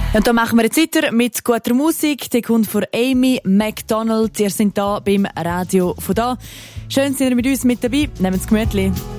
Und dann machen wir jetzt weiter mit guter Musik. Die kommt von Amy McDonald. Ihr seid da beim Radio von da. Schön, sind ihr mit uns mit dabei. Nehmt es gemütlich.